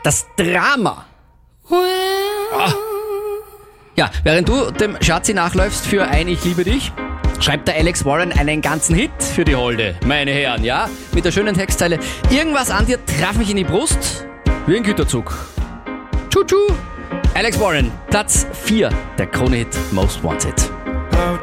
Das Drama. Ja, während du dem Schatzi nachläufst für ein Ich liebe dich, schreibt der Alex Warren einen ganzen Hit für die Holde, meine Herren, ja? Mit der schönen Textzeile: Irgendwas an dir traf mich in die Brust wie ein Güterzug. Tschu-tschu. Alex Warren, Platz 4 der Krone-Hit Most Wanted.